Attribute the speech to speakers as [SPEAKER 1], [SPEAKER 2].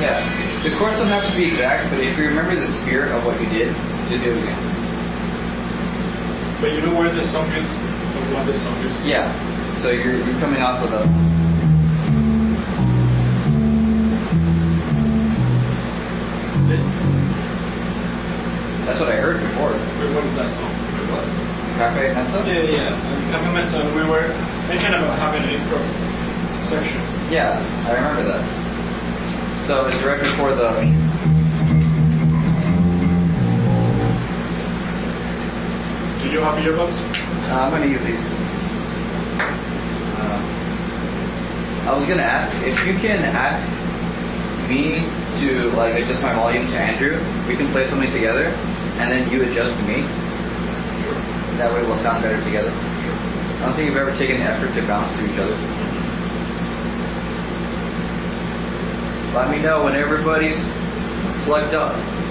[SPEAKER 1] Yeah. The chords don't have to be exact, but if you remember the spirit of what you did, just do it again.
[SPEAKER 2] But you know where this song is? Or what this song is?
[SPEAKER 1] Yeah. So you're coming off of a... That's what I heard before.
[SPEAKER 2] Wait, what is that song? Wait, what?
[SPEAKER 1] Cafe Mezzo?
[SPEAKER 2] Yeah. Cafe Mezzo, and we were thinking about having an intro section.
[SPEAKER 1] Yeah, I remember that. So it's right before the...
[SPEAKER 2] Do you have earbuds?
[SPEAKER 1] I'm going to use these. I was going to ask, if you can ask me to like adjust my volume to Andrew, we can play something together, and then you adjust to me.
[SPEAKER 2] Sure.
[SPEAKER 1] That way we'll sound better together.
[SPEAKER 2] Sure.
[SPEAKER 1] I don't think you've ever taken the effort to bounce to each other. Let me know when everybody's plugged up.